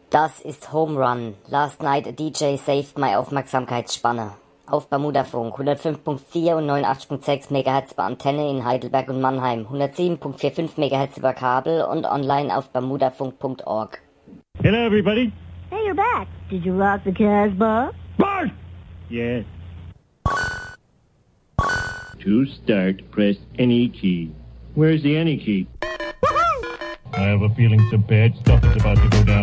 Das ist Home Run. Last night a DJ saved my Aufmerksamkeitsspanne. Auf Bermudafunk 105.4 und 89.6 MHz bei Antenne in Heidelberg und Mannheim, 107.45 MHz über Kabel und online auf bermudafunk.org. Hello, everybody. Hey, you're back. Did you rock the Casbah? Bart! Yes. To start, press any key. Where's the any key? I have a feeling some bad stuff is about to go down.